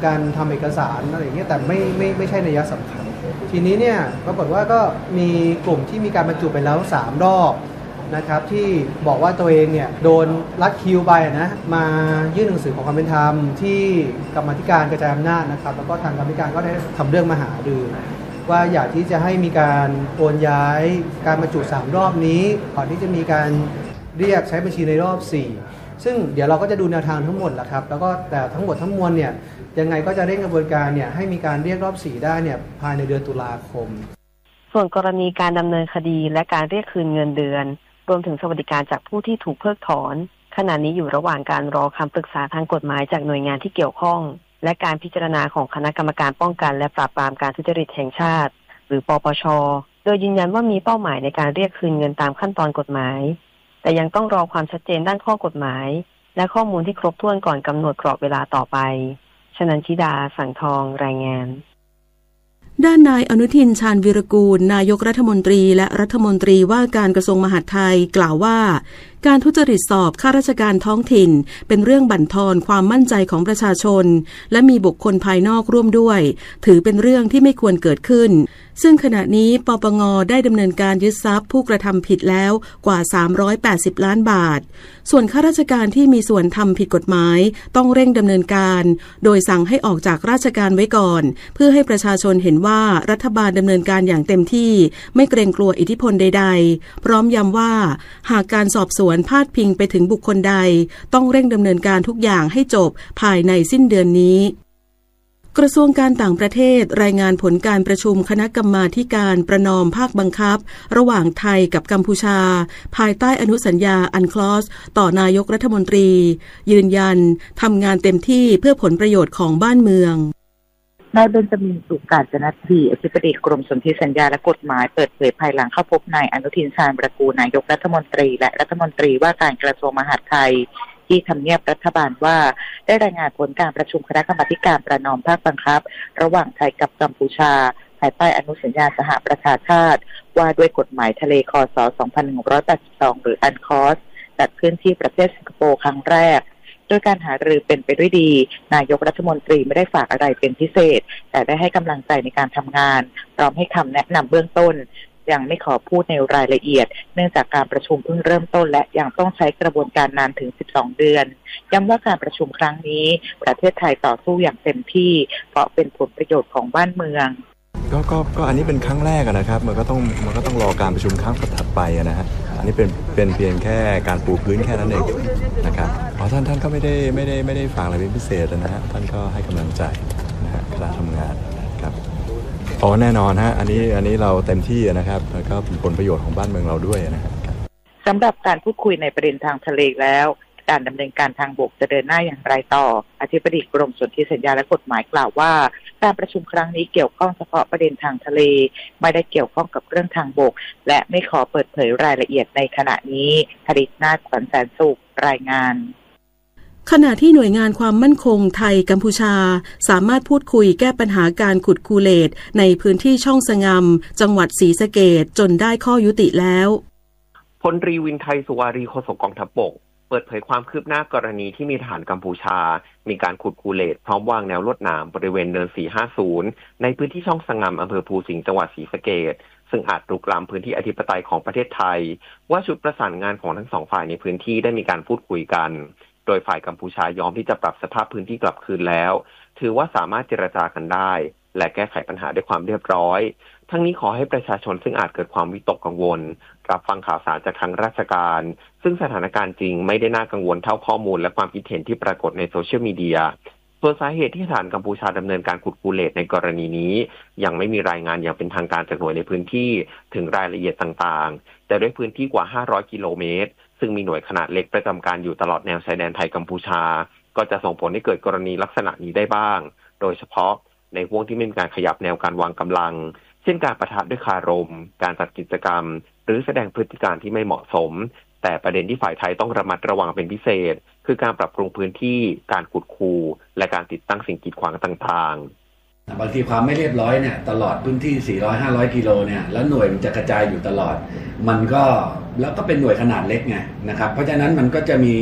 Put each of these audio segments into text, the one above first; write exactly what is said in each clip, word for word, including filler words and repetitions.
การทำเอกสารอะไรอย่างเงี้ยแต่ไม่ไม่ไม่ใช่นัยสำคัญทีนี้เนี่ยปรากฏว่าก็มีกลุ่มที่มีการบรรจุไปแล้วสามรอบนะครับที่บอกว่าตัวเองเนี่ยโดนลัดคิวไปนะมายื่นหนังสือขอความเป็นธรรมที่กรรมาธิการกระจายอำนาจนะครับแล้วก็ทางกรรมาธิการก็ได้ทำเรื่องมาหารือว่าอยากที่จะให้มีการโอนย้ายการบรรจุสามรอบนี้ก่อนที่จะมีการเรียกใช้บัญชีในรอบสี่ซึ่งเดี๋ยวเราก็จะดูแนวทางทั้งหมดแหละครับแล้วก็แต่ทั้งหมดทั้งมวลเนี่ยยังไงก็จะเร่งกระบวนการเนี่ยให้มีการเรียกรอบสี่ได้เนี่ยภายในเดือนตุลาคมส่วนกรณีการดำเนินคดีและการเรียกคืนเงินเดือนรวมถึงสวัสดิการจากผู้ที่ถูกเพิกถอนขณะนี้อยู่ระหว่างการรอคำปรึกษาทางกฎหมายจากหน่วยงานที่เกี่ยวข้องและการพิจารณาของคณะกรรมการป้องกันและปราบปรามการทุจริตแห่งชาติหรือปปช.โดยยืนยันว่ามีเป้าหมายในการเรียกคืนเงินตามขั้นตอนกฎหมายแต่ยังต้องรอความชัดเจนด้านข้อกฎหมายและข้อมูลที่ครบถ้วนก่อนกำหนดกรอบเวลาต่อไปชนันชิดาสังทองรายงานด้านนายอนุทินชาญวีรกูลนายกรัฐมนตรีและรัฐมนตรีว่าการกระทรวงมหาดไทยกล่าวว่าการทุจริตสอบข้าราชการท้องถิ่นเป็นเรื่องบั่นทอนความมั่นใจของประชาชนและมีบุคคลภายนอกร่วมด้วยถือเป็นเรื่องที่ไม่ควรเกิดขึ้นซึ่งขณะนี้ปปง.ได้ดำเนินการยึดทรัพย์ผู้กระทำผิดแล้วกว่าสามร้อยแปดสิบล้านบาทส่วนข้าราชการที่มีส่วนทำผิดกฎหมายต้องเร่งดำเนินการโดยสั่งให้ออกจากราชการไว้ก่อนเพื่อให้ประชาชนเห็นว่ารัฐบาลดำเนินการอย่างเต็มที่ไม่เกรงกลัวอิทธิพลใดๆพร้อมย้ำว่าหากการสอบสวนพาดพิงไปถึงบุคคลใดต้องเร่งดำเนินการทุกอย่างให้จบภายในสิ้นเดือนนี้กระทรวงการต่างประเทศรายงานผลการประชุมคณะกรรมาธิการประนอมภาคบังคับระหว่างไทยกับกัมพูชาภายใต้อนุสัญญาอันคลอสต่อนายกรัฐมนตรียืนยันทำงานเต็มที่เพื่อผลประโยชน์ของบ้านเมืองนายเบนจามิน สุขกาญจนทีอธิบดีกรมสนธิสัญญาและกฎหมายเปิดเผยภายหลังเข้าพบนายอนุทินชาญวีรกูลนายกรัฐมนตรีและรัฐมนตรีว่าการกระทรวงมหาดไทยที่ทำเนียบรัฐบาลว่าได้รายงานผลการประชุมคณะกรรมาการประนอมภาคบังคับระหว่างไทยกับกัมพูชาภายใต้อนุสัญญาสหประชาชาติว่าด้วยกฎหมายทะเลคศสองพันหนึ่งร้อยแปดสิบสองหรืออันคอสจัดขึ้นที่ประเทศสิงคโปร์ครั้งแรกโดยการหารือเป็นไปด้วยดีนายกรัฐมนตรีไม่ได้ฝากอะไรเป็นพิเศษแต่ได้ให้กำลังใจในการทำงานพร้อมให้คำแนะนำเบื้องต้นยังไม่ขอพูดในรายละเอียดเนื่องจากการประชุมเพิ่งเริ่มต้นและยังต้องใช้กระบวนการนานถึงสิบสองเดือนย้ำว่าการประชุมครั้งนี้ประเทศไทยต่อสู้อย่างเต็มที่เพราะเป็นผลประโยชน์ของบ้านเมืองก็ก็ก็อันนี้เป็นครั้งแรกนะครับมันก็ต้องมันก็ต้องรอการประชุมครั้งถัดไปนะฮะอันนี้เป็นเป็นเพียงแค่การปูพื้นแค่นั้นเองนะครับอ๋อท่านท่านก็ไม่ได้ไม่ได้ไม่ได้ฝากอะไรเป็นพิเศษนะฮะท่านก็ให้กำลังใจนะฮะคณะทำงานครับอ๋อแน่นอนฮะอันนี้อันนี้เราเต็มที่นะครับแล้วก็เป็นผลประโยชน์ของบ้านเมืองเราด้วยนะครับสำหรับการพูดคุยในประเด็นทางทะเลแล้วการดำเนินการทางบกจะเดินหน้าอย่างไรต่ออธิบดีกรมสนธิสัญญาและกฎหมายกล่าวว่าการประชุมครั้งนี้เกี่ยวข้องเฉพาะประเด็นทางทะเลไม่ได้เกี่ยวข้องกับเรื่องทางบกและไม่ขอเปิดเผยรายละเอียดในขณะนี้ธริตนาถ ขวัญแสนสุขรายงานขณะที่หน่วยงานความมั่นคงไทยกัมพูชาสามารถพูดคุยแก้ปัญหาการขุดคูเลตในพื้นที่ช่องสงมจังหวัดศรีสะเกษจนได้ข้อยุติแล้วพลตรีวินไทยสุวารีโฆษกกองทัพบกเปิดเผยความคืบหน้ากรณีที่มีทหารกัมพูชามีการขุดคูเลตพร้อมวางแนวลวดหนามบริเวณเนินสี่ห้าศูนย์ในพื้นที่ช่องสงมอำเภอภูสิงห์จังหวัดศรีสะเกษซึ่งอาจรุกล้ำพื้นที่อธิปไตยของประเทศไทยว่าชุดประสานงานของทั้งสองฝ่ายในพื้นที่ได้มีการพูดคุยกันโดยฝ่ายกัมพูชายอมที่จะปรับสภาพพื้นที่กลับคืนแล้วถือว่าสามารถเจรจากันได้และแก้ไขปัญหาด้วยความเรียบร้อยทั้งนี้ขอให้ประชาชนซึ่งอาจเกิดความวิตกกังวลรับฟังข่าวสารจากทางราชการซึ่งสถานการณ์จริงไม่ได้น่ากังวลเท่าข้อมูลและความคิดเห็นที่ปรากฏในโซเชียลมีเดียส่วนสาเหตุที่ทหารกัมพูชาดำเนินการขุดคูเลตในกรณีนี้ยังไม่มีรายงานอย่างเป็นทางการจากหน่วยในพื้นที่ถึงรายละเอียดต่างๆแต่ด้วยพื้นที่กว่าห้าร้อยกิโลเมตรซึ่งมีหน่วยขนาดเล็กประจำการอยู่ตลอดแนวชายแดนไทยกัมพูชาก็จะส่งผลให้เกิดกรณีลักษณะนี้ได้บ้างโดยเฉพาะในห่วงที่ไม่มีการขยับแนวการวางกำลังเช่นการปะทะด้วยคารมการจัดกิจกรรมหรือแสดงพฤติการที่ไม่เหมาะสมแต่ประเด็นที่ฝ่ายไทยต้องระมัดระวังเป็นพิเศษคือการปรับปรุงพื้นที่การขุดคูและการติดตั้งสิ่งกีดขวางต่างๆบางทีความไม่เรียบร้อยเนี่ยตลอดพื้นที่สี่ร้อย ห้าร้อยกิโลเนี่ยแล้วหน่วยมันจะกระจายอยู่ตลอดมันก็แล้วก็เป็นหน่วยขนาดเล็กไงนะครับเพราะฉะนั้นมันก็จะมี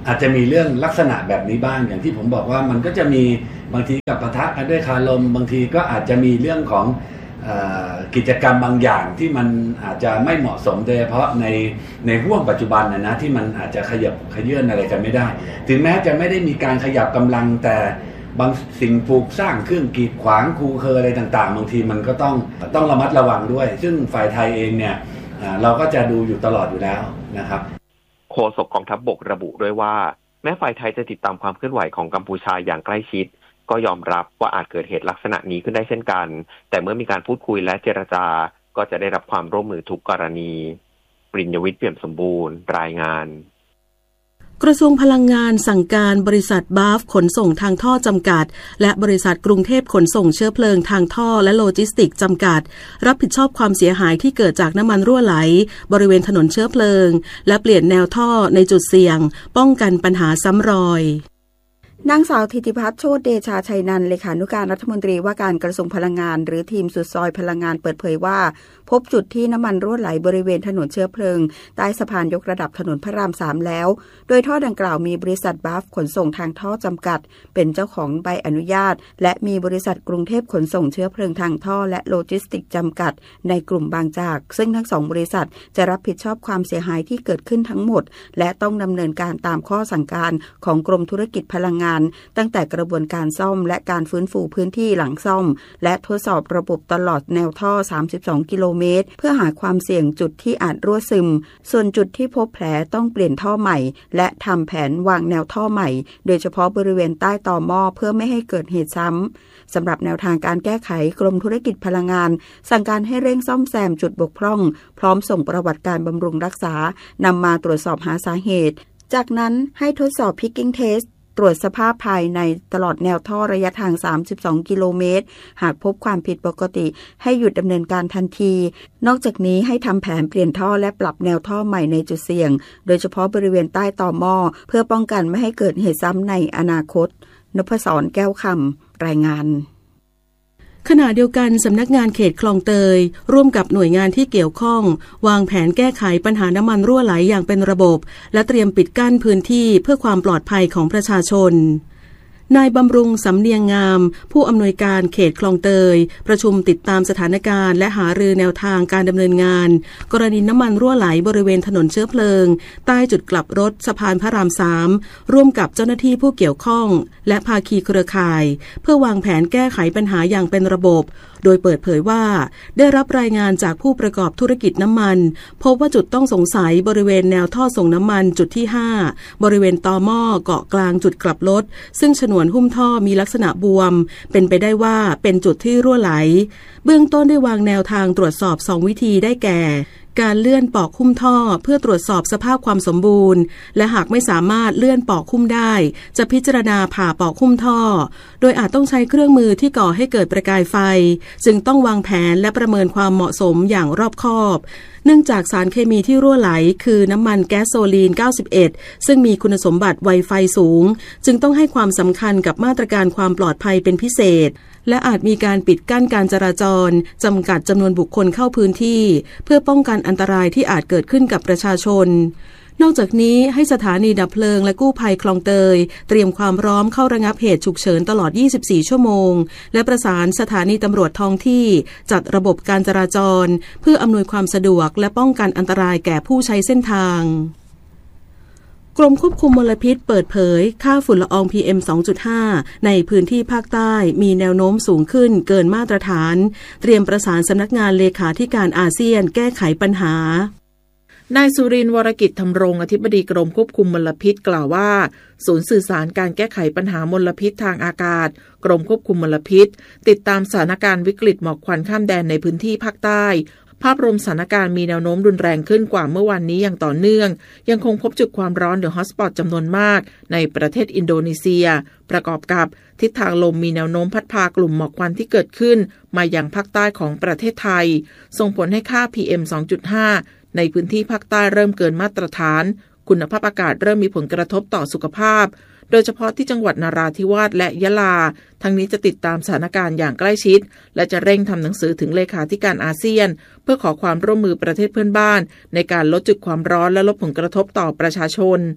อาจจะมีเรื่องลักษณะแบบนี้บ้างอย่างที่ผมบอกว่ามันก็จะมีบางทีกับปะทะกันด้วยคารมบางทีก็อาจจะมีเรื่องของเอ่อกิจกรรมบางอย่างที่มันอาจจะไม่เหมาะสมโดยเฉพาะในในห่วงปัจจุบันนะนะที่มันอาจจะขยับขยื่นอะไรกันไม่ได้ถึงแม้จะไม่ได้มีการขยับกำลังแต่บางสิ่งปลูกสร้างเครื่องกีดขวางคูเคออะไรต่างๆบางทีมันก็ต้องต้องระมัดระวังด้วยซึ่งฝ่ายไทยเองเนี่ยเราก็จะดูอยู่ตลอดอยู่แล้วนะครับโฆษกกองทัพบกระบุด้วยว่าแม้ฝ่ายไทยจะติดตามความเคลื่อนไหวของกัมพูชาอย่างใกล้ชิดก็ยอมรับว่าอาจเกิดเหตุลักษณะนี้ขึ้นได้เช่นกันแต่เมื่อมีการพูดคุยและเจรจาก็จะได้รับความร่วมมือทุกกรณีปริญญวิทย์เปี่ยมสมบูรณ์รายงานกระทรวงพลังงานสั่งการบริษัทบาฟขนส่งทางท่อจำกัดและบริษัทกรุงเทพขนส่งเชื้อเพลิงทางท่อและโลจิสติกส์จำกัดรับผิดชอบความเสียหายที่เกิดจากน้ำมันรั่วไหลบริเวณถนนเชื้อเพลิงและเปลี่ยนแนวท่อในจุดเสี่ยงป้องกันปัญหาซ้ำรอยนางสาวธิติพัฒน์โชติเดชาชัยนันท์เลขานุการรัฐมนตรีว่าการกระทรวงพลังงานหรือทีมสุดซอยพลังงานเปิดเผยว่าพบจุดที่น้ำมันรั่วไหลบริเวณถนนเชื้อเพลิงใต้สะพานยกระดับถนนพระรามสามแล้วโดยท่อดังกล่าวมีบริษัทบัฟขนส่งทางท่อจำกัดเป็นเจ้าของใบอนุญาตและมีบริษัทกรุงเทพขนส่งเชื้อเพลิงทางท่อและโลจิสติกส์จำกัดในกลุ่มบางจากซึ่งทั้งสองบริษัทจะรับผิดชอบความเสียหายที่เกิดขึ้นทั้งหมดและต้องดำเนินการตามข้อสั่งการของกรมธุรกิจพลังงานตั้งแต่กระบวนการซ่อมและการฟื้นฟูพื้นที่หลังซ่อมและทดสอบระบบตลอดแนวท่อสามสิบสองกิโลเมตรเพื่อหาความเสี่ยงจุดที่อาจรั่วซึมส่วนจุดที่พบแผลต้องเปลี่ยนท่อใหม่และทำแผนวางแนวท่อใหม่โดยเฉพาะบริเวณใต้ต่อหม้อเพื่อไม่ให้เกิดเหตุซ้ำสำหรับแนวทางการแก้ไขกรมธุรกิจพลังงานสั่งการให้เร่งซ่อมแซมจุดบกพร่องพร้อมส่งประวัติการบำรุงรักษานำมาตรวจสอบหาสาเหตุจากนั้นให้ทดสอบพิกกิ้งเทสตรวจสภาพภายในตลอดแนวท่อระยะทางสามสิบสองกิโลเมตรหากพบความผิดปกติให้หยุดดำเนินการทันทีนอกจากนี้ให้ทำแผนเปลี่ยนท่อและปรับแนวท่อใหม่ในจุดเสี่ยงโดยเฉพาะบริเวณใต้ต่อหม้อเพื่อป้องกันไม่ให้เกิดเหตุซ้ำในอนาคตนพศรแก้วคำรายงานขณะเดียวกันสำนักงานเขตคลองเตยร่วมกับหน่วยงานที่เกี่ยวข้องวางแผนแก้ไขปัญหาน้ำมันรั่วไหลอย่างเป็นระบบและเตรียมปิดกั้นพื้นที่เพื่อความปลอดภัยของประชาชนนายบำรุงสำเนียงงามผู้อำนวยการเขตคลองเตยประชุมติดตามสถานการณ์และหารือแนวทางการดำเนินงานกรณีน้ำมันรั่วไหลบริเวณถนนเชื้อเพลิงใต้จุดกลับรถสะพานพระรามสามร่วมกับเจ้าหน้าที่ผู้เกี่ยวข้องและภาคีเครือข่ายเพื่อวางแผนแก้ไขปัญหาอย่างเป็นระบบโดยเปิดเผยว่าได้รับรายงานจากผู้ประกอบธุรกิจน้ำมันพบว่าจุดต้องสงสัยบริเวณแนวท่อส่งน้ำมันจุดที่ห้าบริเวณตอหม้อเกาะกลางจุดกลับรถซึ่งฉนวนหุ้มท่อมีลักษณะบวมเป็นไปได้ว่าเป็นจุดที่รั่วไหลเบื้องต้นได้วางแนวทางตรวจสอบสองวิธีได้แก่การเลื่อนปอกหุ้มท่อเพื่อตรวจสอบสภาพความสมบูรณ์และหากไม่สามารถเลื่อนปอกหุ้มได้จะพิจารณาผ่าปอกหุ้มท่อโดยอาจต้องใช้เครื่องมือที่ก่อให้เกิดประกายไฟจึงต้องวางแผนและประเมินความเหมาะสมอย่างรอบคอบเนื่องจากสารเคมีที่รั่วไหลคือน้ำมันแก๊สโซลีนเก้าสิบเอ็ดซึ่งมีคุณสมบัติไวไฟสูงจึงต้องให้ความสำคัญกับมาตรการความปลอดภัยเป็นพิเศษและอาจมีการปิดกั้นการจราจรจำกัดจำนวนบุคคลเข้าพื้นที่เพื่อป้องกันอันตรายที่อาจเกิดขึ้นกับประชาชนนอกจากนี้ให้สถานีดับเพลิงและกู้ภัยคลองเตยเตรียมความพร้อมเข้าระงับเหตุฉุกเฉินตลอดยี่สิบสี่ชั่วโมงและประสานสถานีตำรวจท้องที่จัดระบบการจราจรเพื่ออำนวยความสะดวกและป้องกันอันตรายแก่ผู้ใช้เส้นทางกรมควบคุมมลพิษเปิดเผยค่าฝุ่นละออง พี เอ็ม สองจุดห้า ในพื้นที่ภาคใต้มีแนวโน้มสูงขึ้นเกินมาตรฐานเตรียมประสานสำนักงานเลขาธิการอาเซียนแก้ไขปัญหานายสุรินทร์วรกิจธำรงอธิบดีกรมควบคุมมลพิษกล่าวว่าศูนย์สื่อสารการแก้ไขปัญหามลพิษทางอากาศกรมควบคุมมลพิษติดตามสถานการณ์วิกฤตหมอกควันข้ามแดนในพื้นที่ภาคใต้ภาพรวมสถานการณ์มีแนวโน้มรุนแรงขึ้นกว่าเมื่อวานนี้อย่างต่อเนื่องยังคงพบจุดความร้อนหรือฮอตสปอตจำนวนมากในประเทศอินโดนีเซียประกอบกับทิศทางลมมีแนวโน้มพัดพากลุ่มหมอกควันที่เกิดขึ้นมายังภาคใต้ของประเทศไทยส่งผลให้ค่า พี เอ็ม สองจุดห้า ในพื้นที่ภาคใต้เริ่มเกินมาตรฐานคุณภาพอากาศเริ่มมีผลกระทบต่อสุขภาพโดยเฉพาะที่จังหวัดนราธิวาสและยะลาทั้งนี้จะติดตามสถานการณ์อย่างใกล้ชิดและจะเร่งทำหนังสือถึงเลขาธิการอาเซียนเพื่อขอความร่วมมือประเทศเพื่อนบ้านในการลดจุดความร้อนและลดผลกระทบต่อประชาชน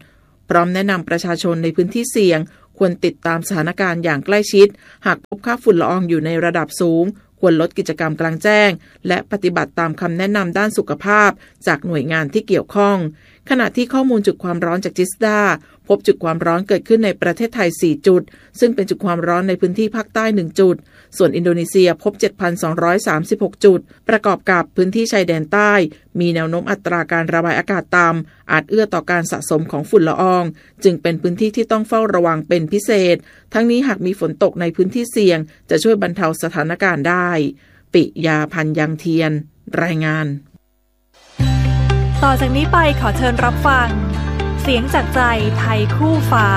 พร้อมแนะนำประชาชนในพื้นที่เสี่ยงควรติดตามสถานการณ์อย่างใกล้ชิดหากพบค่าฝุ่นละอองอยู่ในระดับสูงควรลดกิจกรรมกลางแจ้งและปฏิบัติตามคำแนะนำด้านสุขภาพจากหน่วยงานที่เกี่ยวข้องขณะที่ข้อมูลจุดความร้อนจากจิสดาพบจุดความร้อนเกิดขึ้นในประเทศไทยสี่จุดซึ่งเป็นจุดความร้อนในพื้นที่ภาคใต้หนึ่งจุดส่วนอินโดนีเซียพบ เจ็ดพันสองร้อยสามสิบหก จุดประกอบกับพื้นที่ชายแดนใต้มีแนวโน้มอัตราการระบายอากาศต่ำอาจเอื้อต่อการสะสมของฝุ่นละอองจึงเป็นพื้นที่ที่ต้องเฝ้าระวังเป็นพิเศษทั้งนี้หากมีฝนตกในพื้นที่เสี่ยงจะช่วยบรรเทาสถานการณ์ได้ปิยาพันธ์ยังเทียนรายงานต่อจากนี้ไปขอเชิญรับฟังเสียงจากใจไทยคู่ฟ้า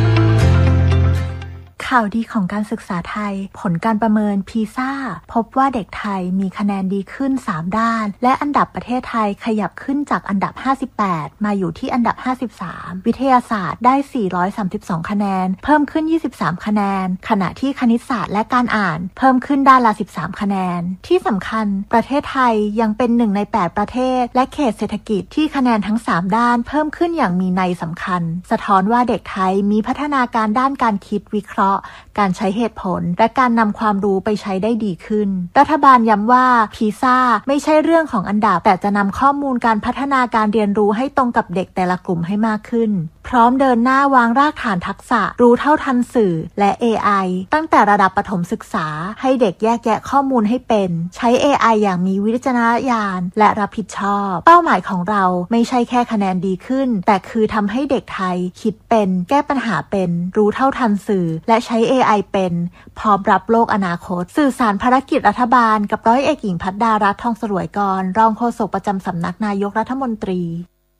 ข่าวดีของการศึกษาไทยผลการประเมินพีซ่าพบว่าเด็กไทยมีคะแนนดีขึ้นสามด้านและอันดับประเทศไทยขยับขึ้นจากอันดับห้าสิบแปดมาอยู่ที่อันดับห้าสิบสามวิทยาศาสตร์ได้สี่ร้อยสามสิบสองคะแนนเพิ่มขึ้นยี่สิบสามคะแนนขณะที่คณิตศาสตร์และการอ่านเพิ่มขึ้นด้านละสิบสามคะแนนที่สำคัญประเทศไทยยังเป็นหนึ่งในแปดประเทศและเขตเศรษฐกิจที่คะแนนทั้งสามด้านเพิ่มขึ้นอย่างมีนัยสำคัญสะท้อนว่าเด็กไทยมีพัฒนาการด้านการคิดวิเคราะห์การใช้เหตุผลและการนำความรู้ไปใช้ได้ดีขึ้นรัฐบาลย้ำว่าพีซ่าไม่ใช่เรื่องของอันดับแต่จะนำข้อมูลการพัฒนาการเรียนรู้ให้ตรงกับเด็กแต่ละกลุ่มให้มากขึ้นพร้อมเดินหน้าวางรากฐานทักษะรู้เท่าทันสื่อและ เอ ไอ ตั้งแต่ระดับประถมศึกษาให้เด็กแยกแยะข้อมูลให้เป็นใช้ เอ ไอ อย่างมีวิจารณญาณและรับผิดชอบเป้าหมายของเราไม่ใช่แค่คะแนนดีขึ้นแต่คือทำให้เด็กไทยคิดเป็นแก้ปัญหาเป็นรู้เท่าทันสื่อและใช้ เอ ไอ เป็นพร้อมรับโลกอนาคตสื่อสารภารกิจรัฐบาลกับร้อยเอกหญิงภัทรารัตน์ทองสรวยกรรองโฆษกประจำสำนักนายกรัฐมนตรี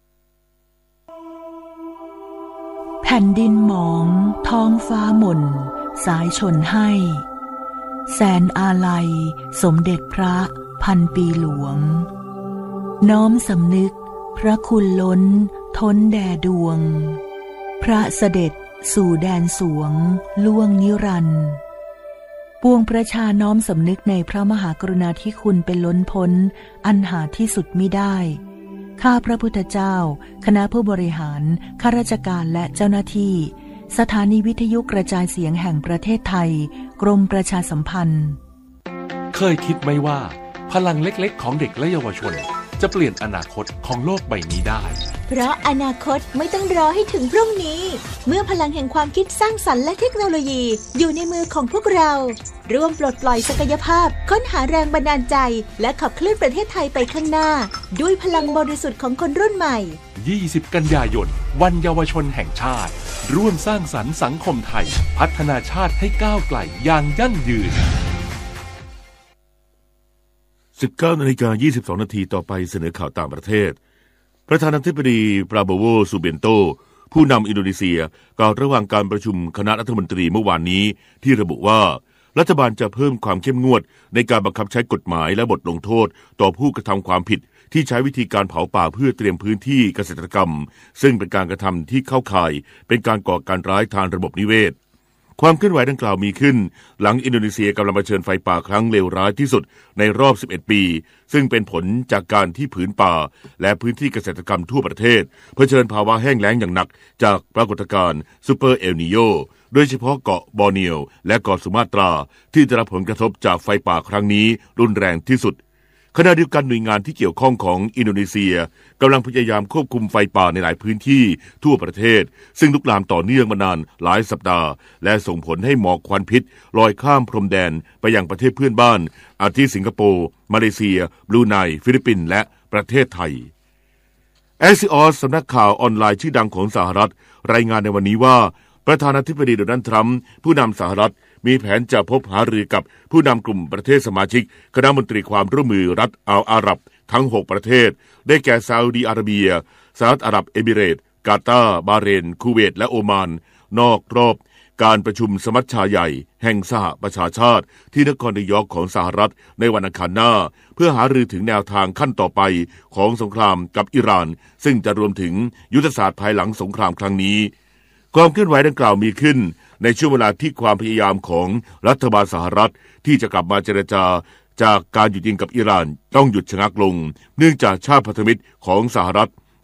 แผ่นดินหมองท้องฟ้าหม่นสายชนให้แสนอาลัยสมเด็จพระพันปีหลวงน้อมสำนึกพระคุณล้นท้นแด่ดวงพระเสด็จสู่แดนสวงล่วงนิรันดร์ปวงประชาน้อมสำนึกในพระมหากรุณาธิคุณเป็นล้นพ้นอันหาที่สุดมิได้ข้าพระพุทธเจ้าคณะผู้บริหารข้าราชการและเจ้าหน้าที่สถานีวิทยุกระจายเสียงแห่งประเทศไทยกรมประชาสัมพันธ์เคยคิดไหมว่าพลังเล็กๆของเด็กและเยาวชนจะเปลี่ยนอนาคตของโลกใบนี้ได้เพราะอนาคตไม่ต้องรอให้ถึงพรุ่งนี้เมื่อพลังแห่งความคิดสร้างสรรค์และเทคโนโลยีอยู่ในมือของพวกเราร่วมปลดปล่อยศักยภาพค้นหาแรงบันดาลใจและขับเคลื่อนประเทศไทยไปข้างหน้าด้วยพลังบริสุทธิ์ของคนรุ่นใหม่ยี่สิบกันยายนวันเยาวชนแห่งชาติร่วมสร้างสรรค์สังคมไทยพัฒนาชาติให้ก้าวไกลอย่างยั่งยืนสิบเก้านาฬิกายี่สิบสองนาทีต่อไปเสนอข่าวต่างประเทศประธานาธิบดีปราโบโวซูเบนโตผู้นำอินโดนีเซียกล่าวระหว่างการประชุมคณะรัฐมนตรีเมื่อวานนี้ที่ระบุว่ารัฐบาลจะเพิ่มความเข้มงวดในการบังคับใช้กฎหมายและบทลงโทษต่อผู้กระทำความผิดที่ใช้วิธีการเผาป่าเพื่อเตรียมพื้นที่เกษตรกรรมซึ่งเป็นการกระทำที่เข้าข่ายเป็นการก่อการร้ายทางระบบนิเวศความเคลื่อนไหวดังกล่าวมีขึ้นหลังอินโดนีเซียกำลังเผชิญไฟป่าครั้งเลวร้ายที่สุดในรอบสิบเอ็ดปีซึ่งเป็นผลจากการที่ผืนป่าและพื้นที่เกษตรกรรมทั่วประเทศเผชิญภาวะแห้งแล้งอย่างหนักจากปรากฏการณ์ซูเปอร์เอลนีโญโดยเฉพาะเกาะบอร์เนียวและเกาะสุมาตราที่ได้รับผลกระทบจากไฟป่าครั้งนี้รุนแรงที่สุดขณะเดียวกันหน่วยงานที่เกี่ยวข้องของอินโดนีเซียกำลังพยายามควบคุมไฟป่าในหลายพื้นที่ทั่วประเทศซึ่งลุกลามต่อเนื่องมานานหลายสัปดาห์และส่งผลให้หมอกควันพิษลอยข้ามพรมแดนไปยังประเทศเพื่อนบ้านอาทิสิงคโปร์มาเลเซียบรูไนฟิลิปปินส์และประเทศไทย เอ ซี ออส สำนักข่าวออนไลน์ชื่อดังของสหรัฐรายงานในวันนี้ว่าประธานาธิบดีโดนัลด์ทรัมป์ผู้นำสหรัฐมีแผนจะพบหารือกับผู้นำกลุ่มประเทศสมาชิกคณะมนตรีความร่วมมือรัฐอัลอาหรับทั้งหกประเทศได้แก่ซาอุดีอาระเบียสหรัฐอาหรับเอมิเรตส์กาตาร์บาห์เรนคูเวตและโอมานนอกรอบการประชุมสมัชชาใหญ่แห่งสหประชาชาติที่นครนิวยอร์กของสหรัฐในวันอังคารหน้าเพื่อหารือถึงแนวทางขั้นต่อไปของสงครามกับอิหร่านซึ่งจะรวมถึงยุทธศาสตร์ภายหลังสงครามครั้งนี้ความเคลื่อนไหวดังกล่าวมีขึ้นในช่วงเวลาที่ความพยายามของรัฐบาลสหรัฐที่จะกลับมาเจรจาจากการหยุดยิงกับอิหร่านต้องหยุดชะงักลงเนื่องจากชาติพันธมิตรของสหรัฐ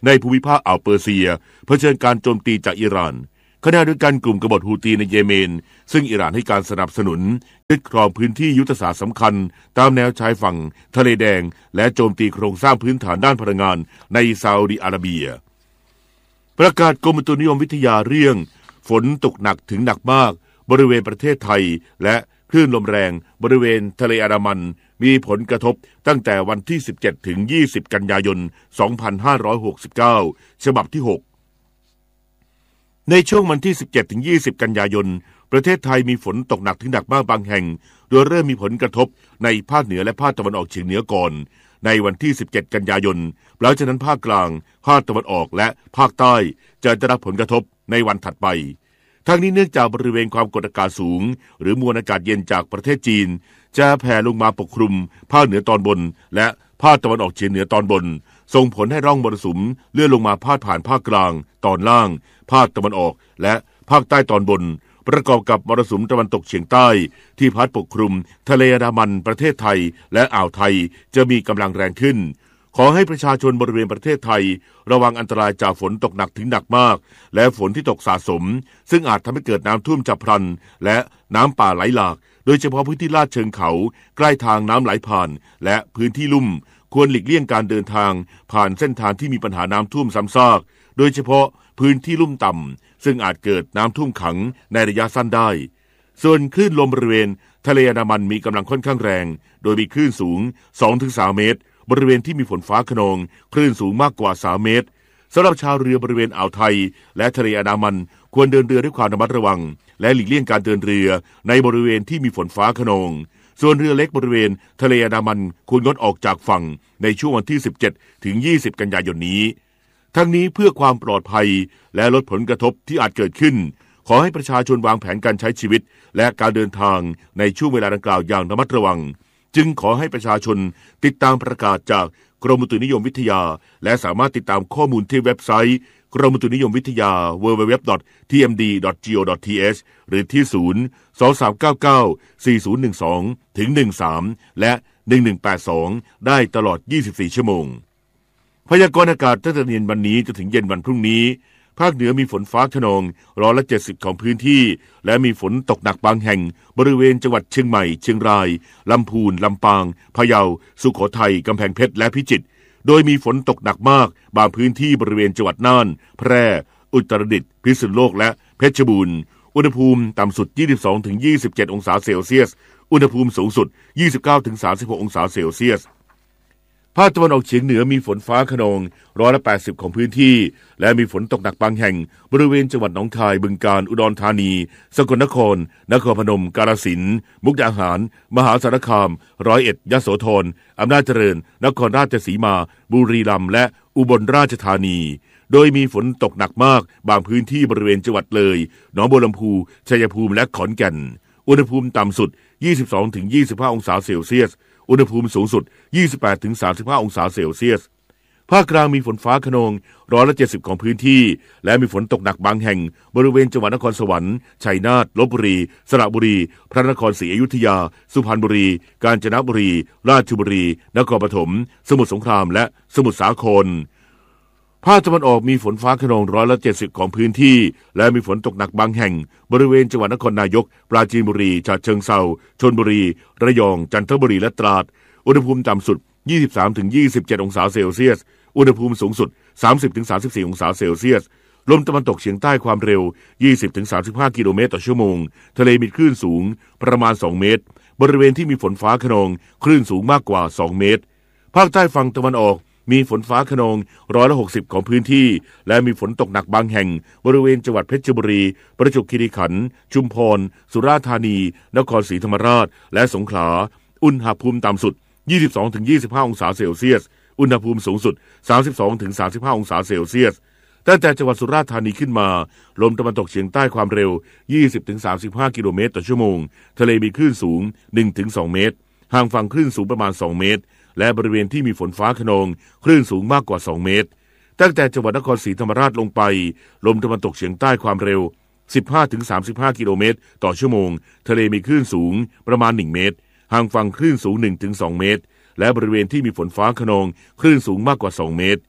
ในภูมิภาคอ่าวเปอร์เซียเผชิญการโจมตีจากอิหร่านขณะเดียวกันกลุ่มกบฏฮูตีในเยเมนซึ่งอิหร่านให้การสนับสนุนยึดครองพื้นที่ยุทธศาสตร์สำคัญตามแนวชายฝั่งทะเลแดงและโจมตีโครงสร้างพื้นฐานด้านพลังงานในซาอุดิอาระเบียประกาศกรมอุตุนิยมวิทยาเรื่องฝนตกหนักถึงหนักมากบริเวณประเทศไทยและคลื่นลมแรงบริเวณทะเลอันดามันมีผลกระทบตั้งแต่วันที่สิบเจ็ดถึงยี่สิบกันยายนสองพันห้าร้อยหกสิบเก้าฉบับที่หกในช่วงวันที่สิบเจ็ดถึงยี่สิบกันยายนประเทศไทยมีฝนตกหนักถึงหนักมากบางแห่งโดยเริ่มมีผลกระทบในภาคเหนือและภาคตะวันออกเฉียงเหนือก่อนในวันที่สิบเจ็ดกันยายนหลังจากนั้นภาคกลางภาคตะวันออกและภาคใต้จะได้รับผลกระทบในวันถัดไปทั้งนี้เนื่องจากบริเวณความกดอากาศสูงหรือมวลอากาศเย็นจากประเทศจีนจะแผ่ลงมาปกคลุมภาคเหนือตอนบนและภาคตะวันออกเฉียงเหนือตอนบนส่งผลให้ร่องมรสุมเลื่อนลงมาพาดผ่านภาคกลางตอนล่างภาคตะวันออกและภาคใต้ตอนบนประกอบกับมรสุมตะวันตกเฉียงใต้ที่พัดปกคลุมทะเลอันดามันประเทศไทยและอ่าวไทยจะมีกำลังแรงขึ้นขอให้ประชาชนบริเวณประเทศไทยระวังอันตรายจากฝนตกหนักถึงหนักมากและฝนที่ตกสะสมซึ่งอาจทำให้เกิดน้ำท่วมฉับพลันและน้ำป่าไหลหลากโดยเฉพาะพื้นที่ลาดเชิงเขาใกล้ทางน้ำไหลผ่านและพื้นที่ลุ่มควรหลีกเลี่ยงการเดินทางผ่านเส้นทางที่มีปัญหาน้ำท่วมซ้ำซากโดยเฉพาะพื้นที่ลุ่มต่ำซึ่งอาจเกิดน้ำท่วมขังในระยะสั้นได้ส่วนคลื่นลมบริเวณทะเลอันดามันมีกำลังค่อนข้างแรงโดยมีคลื่นสูง สองถึงสาม เมตรบริเวณที่มีฝนฟ้าคะนองคลื่นสูงมากกว่าสามเมตรสำหรับชาวเรือบริเวณอ่าวไทยและทะเลอันดามันควรเดินเรือด้วยความระมัดระวังและหลีกเลี่ยงการเดินเรือในบริเวณที่มีฝนฟ้าคะนองส่วนเรือเล็กบริเวณทะเลอันดามันควรงดออกจากฝั่งในช่วงวันที่สิบเจ็ดถึงยี่สิบกันยายนนี้ทั้งนี้เพื่อความปลอดภัยและลดผลกระทบที่อาจเกิดขึ้นขอให้ประชาชนวางแผนการใช้ชีวิตและการเดินทางในช่วงเวลาดังกล่าวอย่างระมัดระวังจึงขอให้ประชาชนติดตามประกาศจากกรมอุตุนิยมวิทยาและสามารถติดตามข้อมูลที่เว็บไซต์กรมอุตุนิยมวิทยา ดับเบิลยู ดับเบิลยู ดับเบิลยู ดอท ที เอ็ม ดี ดอท จี โอ ดอท ที เอช หรือที่ศูนย์ สอง สาม เก้า เก้า สี่ ศูนย์ หนึ่ง สอง ถึง หนึ่ง สาม และ หนึ่ง หนึ่ง แปด สอง ได้ตลอดยี่สิบสี่ชั่วโมงพยากรณ์อากาศตั้งแต่เย็นวันนี้จนถึงเย็นวันพรุ่งนี้ภาคเหนือมีฝนฟ้าคะนองร้อยละเจ็ดสิบของพื้นที่และมีฝนตกหนักบางแห่งบริเวณจังหวัดเชียงใหม่เชียงรายลำพูนลำปางพะเยาสุโขทัยกำแพงเพชรและพิจิตรโดยมีฝนตกหนักมากบางพื้นที่บริเวณจังหวัดน่านแพร่อุตรดิตถ์พิษณุโลกและเพชรบูรณ์อุณหภูมิต่ำสุด ยี่สิบสองถึงยี่สิบเจ็ด องศาเซลเซียสอุณหภูมิสูงสุด ยี่สิบเก้าถึงสามสิบหก องศาเซลเซียสภาคตะวันออกเฉียงเหนือมีฝนฟ้าคะนองร้อยละแปดสิบของพื้นที่และมีฝนตกหนักบางแห่งบริเวณจังหวัดหนองคายบึงกาฬอุดรธานีสกลนครนครพนมกาฬสินธุ์มุกดาหารมหาสารคามร้อยเอ็ดยโสธรอำนาจเจริญนครราชสีมาบุรีรัมย์และอุบลราชธานีโดยมีฝนตกหนักมากบางพื้นที่บริเวณจังหวัดเลยหนองบัวลำพูชัยภูมิและขอนแก่นอุณหภูมิต่ำสุด ยี่สิบสองถึงยี่สิบห้า องศาเซลเซียสอุณหภูมิสูงสุด ยี่สิบแปดถึงสามสิบห้า องศาเซลเซียสภาคกลางมีฝนฟ้าคะนองร้อยละเจ็ดสิบของพื้นที่และมีฝนตกหนักบางแห่งบริเวณจังหวัดนครสวรรค์ชัยนาทลพบุรีสระบุรีพระนครศรีอยุธยาสุพรรณบุรีกาญจนบุรีราชบุรีนครปฐมสมุทรสงครามและสมุทรสาครภาคตะวันออกมีฝนฟ้าคะนองร้อยละเจ็ดสิบของพื้นที่และมีฝนตกหนักบางแห่งบริเวณจังหวัดนครนายกปราจีนบุรีฉะเชิงเทราชลบุรีระยองจันทบุรีและตราดอุณหภูมิต่ำสุด ยี่สิบสามถึงยี่สิบเจ็ด องศาเซลเซียสอุณหภูมิสูงสุด สามสิบถึงสามสิบสี่ องศาเซลเซียสลมตะวันตกเฉียงใต้ความเร็ว ยี่สิบถึงสามสิบห้า กิโลเมตรต่อชั่วโมงทะเลมีคลื่นสูงประมาณสองเมตรบริเวณที่มีฝนฟ้าคะนองคลื่นสูงมากกว่าสองเมตรภาคใต้ฝั่งตะวันออกมีฝนฟ้าคะนองร้อยละหกสิบของพื้นที่และมีฝนตกหนักบางแห่งบริเวณจังหวัดเพชรบุรีประจวบคีรีขันธ์ชุมพรสุราษฎร์ธานีนครศรีธรรมราชและสงขลาอุณหภูมิต่ำสุด ยี่สิบสองถึงยี่สิบห้า องศาเซลเซียสอุณหภูมิสูงสุด สามสิบสองถึงสามสิบห้า องศาเซลเซียสตั้งแต่จังหวัดสุราษฎร์ธานีขึ้นมาลมตะวันตกเฉียงใต้ความเร็ว ยี่สิบถึงสามสิบห้า กิโลเมตรต่อชั่วโมงทะเลมีคลื่นสูง หนึ่งถึงสอง เมตรห่างฝั่งคลื่นสูงประมาณสองเมตรและบริเวณที่มีฝนฟ้าคะนองคลื่นสูงมากกว่าสองเมตรตั้งแต่จังหวัดนครศรีธรรมราชลงไปลมตะวันตกเฉียงใต้ความเร็ว สิบห้าถึงสามสิบห้า กิโลเมตรต่อชั่วโมงทะเลมีคลื่นสูงประมาณหนึ่งเมตรห่างฝั่งคลื่นสูง หนึ่งถึงสอง เมตรและบริเวณที่มีฝนฟ้าคะนองคลื่นสูงมากกว่าสองเมตร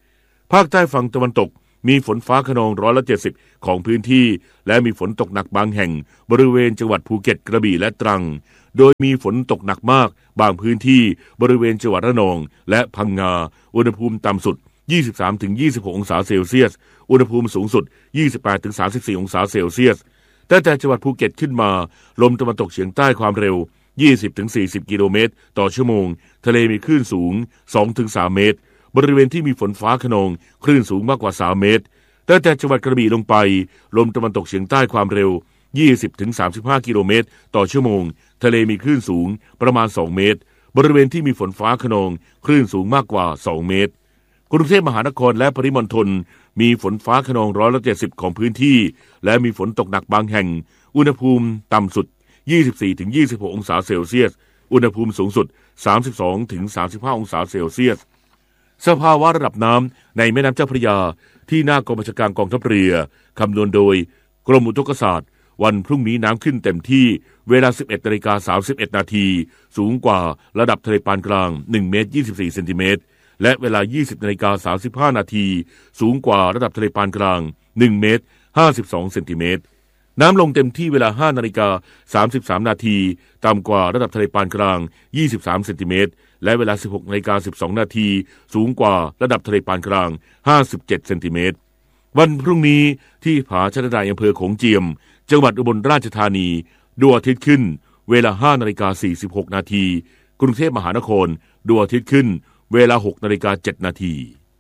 ภาคใต้ฝั่งตะวันตกมีฝนฟ้าคะนองร้อยละเจ็ดสิบของพื้นที่และมีฝนตกหนักบางแห่งบริเวณจังหวัดภูเก็ตกระบี่และตรังโดยมีฝนตกหนักมากบางพื้นที่บริเวณจังหวัดระนองและพังงาอุณหภูมิต่ำสุด ยี่สิบสามถึงยี่สิบหก องศาเซลเซียสอุณหภูมิสูงสุด ยี่สิบแปดถึงสามสิบสี่ องศาเซลเซียสตั้งแต่จังหวัดภูเก็ตขึ้นมาลมตะวันตกเฉียงใต้ความเร็ว ยี่สิบถึงสี่สิบ กิโลเมตรต่อชั่วโมงทะเลมีคลื่นสูง สองถึงสาม เมตรบริเวณที่มีฝนฟ้าคะนองคลื่นสูงมากกว่าสามเมตรตั้งแต่จังหวัดกระบี่ลงไปลมตะวันตกเฉียงใต้ความเร็ว ยี่สิบถึงสามสิบห้า กิโลเมตรต่อชั่วโมงทะเลมีคลื่นสูงประมาณสองเมตรบริเวณที่มีฝนฟ้าคะนองคลื่นสูงมากกว่าสองเมตรกรุงเทพมหานครและปริมณฑลมีฝนฟ้าคะนองร้อยละเจ็ดสิบของพื้นที่และมีฝนตกหนักบางแห่งอุณหภูมิต่ำสุด ยี่สิบสี่ถึงยี่สิบหก องศาเซลเซียสอุณหภูมิสูงสุด สามสิบสองถึงสามสิบห้า องศาเซลเซียสสภาวะระดับน้ำในแม่น้ำเจ้าพระยาที่หน้ากองบัญชาการกองทัพเรือคำนวณโดยกรมอุตุกศาสตร์วันพรุ่งนี้น้ำขึ้นเต็มที่เวลา สิบเอ็ดนาฬิกาสามสิบเอ็ด นาทีสูงกว่าระดับทะเลปานกลางหนึ่งเมตรยี่สิบสี่เซนติเมตรและเวลา ยี่สิบนาฬิกาสามสิบห้า นาทีสูงกว่าระดับทะเลปานกลางหนึ่งเมตรห้าสิบสองเซนติเมตรน้ำลงเต็มที่เวลา ห้านาฬิกาสามสิบสาม นาทีต่ำกว่าระดับทะเลปานกลางยี่สิบสามเซนติเมตรและเวลา สิบหกนาฬิกาสิบสอง นาทีสูงกว่าระดับทะเลปานกลางห้าสิบเจ็ดเซนติเมตรวันพรุ่งนี้ที่ผาชะนดายอำเภอโขงเจียมจังหวัดอุบลราชธานีดวงอาทิตย์ขึ้นเวลา ห้านาฬิกาสี่สิบหก นาทีกรุงเทพมหานครดวงอาทิตย์ขึ้นเวลา หกนาฬิกาเจ็ด นาที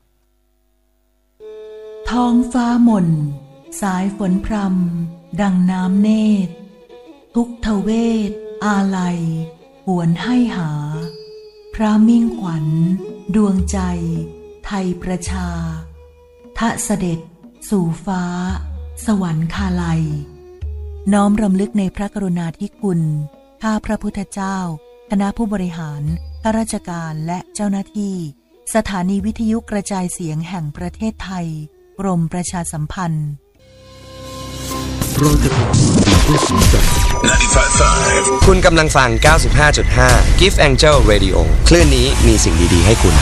ท้องฟ้ามนสายฝนพรำดังน้ำเนตรทุกทเวทอาลัยหวนให้หาพระมิ่งขวัญดวงใจไทยประชาทะเสด็จสู่ฟ้าสวรรคาลัยน้อมรำลึกในพระกรุณาธิคุณข้าพระพุทธเจ้าคณะผู้บริหารข้าราชการและเจ้าหน้าที่สถานีวิทยุกระจายเสียงแห่งประเทศไทยกรมประชาสัมพันธ์คุณกำลังฟัง เก้าสิบห้าจุดห้า Gift Angel Radio คลื่นนี้มีสิ่งดีๆให้คุณ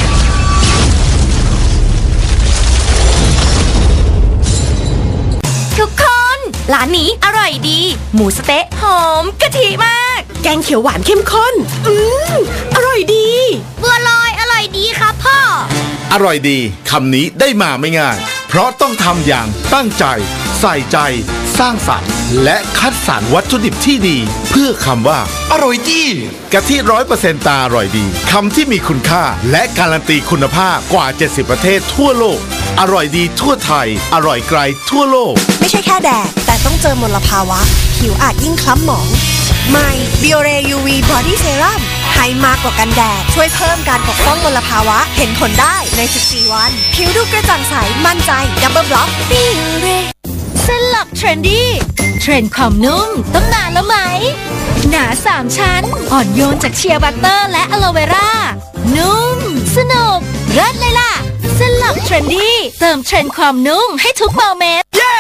ทุกคนร้านนี้อร่อยดีหมูสะเต๊ะหอมกะทิมากแกงเขียวหวานเข้มข้นอืมอร่อยดีบัวลอยอร่อยดีครับพ่ออร่อยดีคำนี้ได้มาไม่ง่ายเพราะต้องทำอย่างตั้งใจใส่ใจสร้างสรรค์และคัดสรรวัตถุดิบที่ดีเพื่อคำว่าอร่อยดีกะทิ ร้อยเปอร์เซ็นต์ ตาอร่อยดีคำที่มีคุณค่าและการันตีคุณภาพกว่าเจ็ดสิบประเทศทั่วโลกอร่อยดีทั่วไทยอร่อยไกลทั่วโลกไม่ใช่แค่แดดแต่ต้องเจอมลภาวะผิวอาจยิ่งคล้ำหมองใหม่ Biore ยู วี Body Serum ให้มากกว่ากันแดดช่วยเพิ่มการปกป้องมลภาวะเห็นผลได้ในสิบสี่วันผิวดูกระจ่างใสมั่นใจ Double Block Biore เส้นหลักเทรนดี้เทรนด์ความนุ่มต้องนานแล้วไหมหนาสามชั้นอ่อนโยนจากเชียร์บัตเตอร์และอะโลเวรานุ่มสนุกเลิศเลยล่ะเส้นหลักเทรนดี้เติมเทรนด์ความนุ่มให้ทุกโมเมนต์